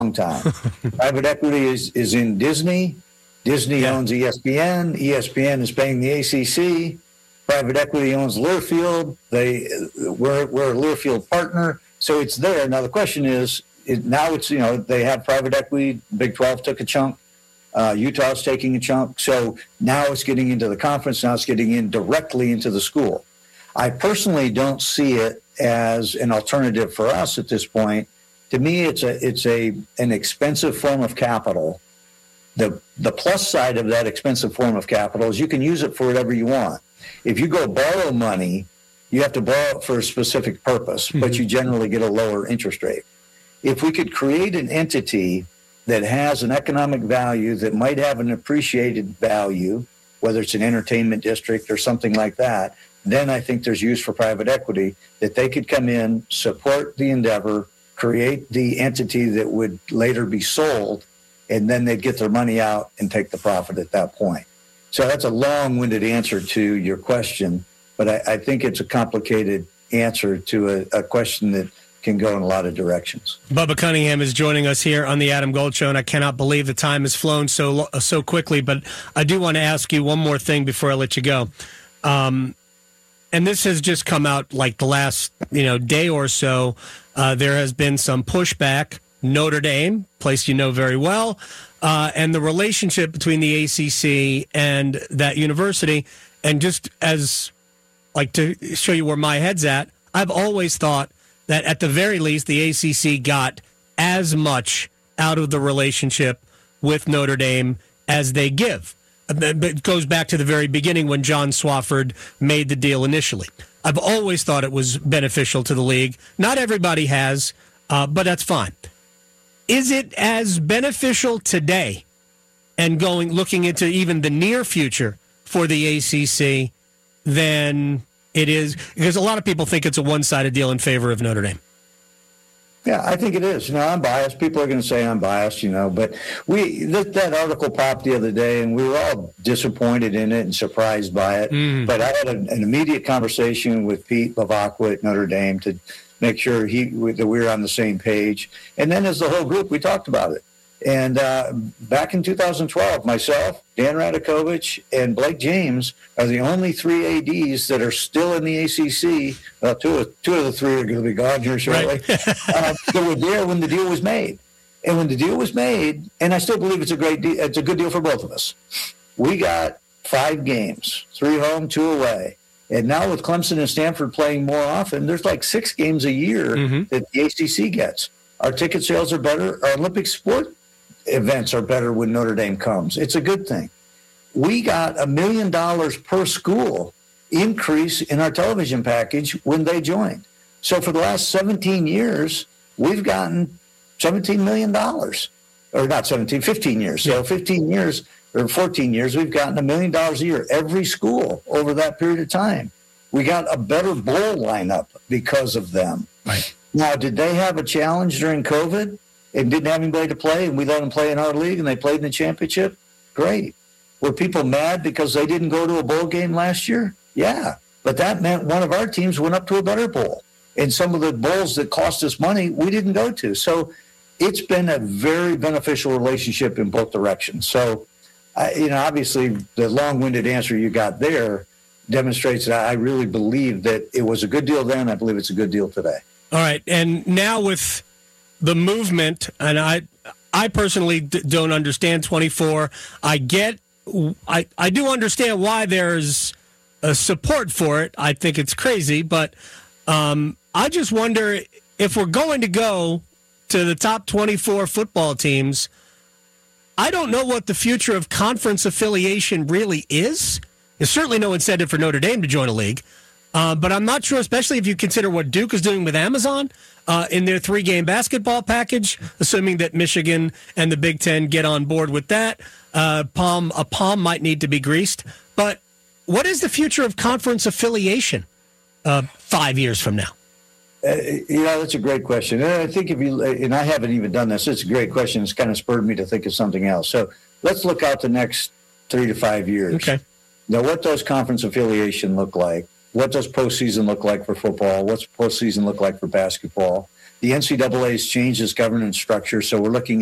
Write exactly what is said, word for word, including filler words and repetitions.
long time. Private equity is, is in Disney. Disney yeah. owns E S P N. E S P N is paying the A C C. Private equity owns Learfield. They we're we're a Learfield partner, so it's there. Now the question is, it, now it's you know they have private equity. Big twelve took a chunk. Uh, Utah's taking a chunk. So now it's getting into the conference. Now it's getting in directly into the school. I personally don't see it as an alternative for us at this point. To me, it's a it's a an expensive form of capital. The the plus side of that expensive form of capital is you can use it for whatever you want. If you go borrow money, you have to borrow it for a specific purpose, mm-hmm. but you generally get a lower interest rate. If we could create an entity that has an economic value that might have an appreciated value, whether it's an entertainment district or something like that, then I think there's use for private equity, that they could come in, support the endeavor, create the entity that would later be sold, and then they'd get their money out and take the profit at that point. So that's a long-winded answer to your question, but I, I think it's a complicated answer to a, a question that can go in a lot of directions. Bubba Cunningham is joining us here on the Adam Gold Show, and I cannot believe the time has flown so so quickly, but I do want to ask you one more thing before I let you go. Um, and this has just come out like the last you know day or so. Uh, there has been some pushback. Notre Dame, place you know very well, uh, and the relationship between the A C C and that university. And just as, like, to show you where my head's at, I've always thought that at the very least, the A C C got as much out of the relationship with Notre Dame as they give. It goes back to the very beginning when John Swofford made the deal initially. I've always thought it was beneficial to the league. Not everybody has, uh, but that's fine. Is it as beneficial today and going looking into even the near future for the A C C than it is? Because a lot of people think it's a one-sided deal in favor of Notre Dame. Yeah, I think it is. You know, I'm biased. People are going to say I'm biased, you know, but we that, that article popped the other day, and we were all disappointed in it and surprised by it. Mm. But I had a, an immediate conversation with Pete Lavacqua at Notre Dame to make sure he that we were on the same page. And then as the whole group, we talked about it. And uh, back in two thousand twelve, myself, Dan Radakovich, and Blake James are the only three A Ds that are still in the A C C. Well, two of, two of the three are going to be gone here shortly. Right. uh, that were there when the deal was made. And when the deal was made, and I still believe it's a great deal, it's a good deal for both of us. We got five games, three home, two away. And now with Clemson and Stanford playing more often, there's like six games a year mm-hmm. that the A C C gets. Our ticket sales are better. Our Olympic sport events are better when Notre Dame comes. It's a good thing. We got a million dollars per school increase in our television package when they joined. So for the last seventeen years, we've gotten seventeen million dollars. Or not seventeen, fifteen years. So fifteen years or fourteen years, we've gotten a million dollars a year, every school over that period of time. We got a better bowl lineup because of them. Right. Now, did they have a challenge during COVID and didn't have anybody to play, and we let them play in our league and they played in the championship? Great. Were people mad because they didn't go to a bowl game last year? Yeah. But that meant one of our teams went up to a better bowl. And some of the bowls that cost us money, we didn't go to. So it's been a very beneficial relationship in both directions. So, I, you know, obviously the long-winded answer you got there demonstrates that I really believe that it was a good deal then. I believe it's a good deal today. All right. And now with the movement, and I I personally d- don't understand twenty-four. I get, I, I do understand why there's a support for it. I think it's crazy, but um, I just wonder if we're going to go to the top twenty-four football teams. I don't know what the future of conference affiliation really is. There's certainly no incentive for Notre Dame to join a league. Uh, but I'm not sure, especially if you consider what Duke is doing with Amazon uh, in their three-game basketball package, assuming that Michigan and the Big Ten get on board with that. Uh, palm, a palm might need to be greased. But what is the future of conference affiliation uh, five years from now? Uh, you know, that's a great question. And I think if you, and I haven't even done this, it's a great question. It's kind of spurred me to think of something else. So let's look out the next three to five years. Okay. Now, what does conference affiliation look like? What does postseason look like for football? What's postseason look like for basketball? the N C double A has changed its governance structure, so we're looking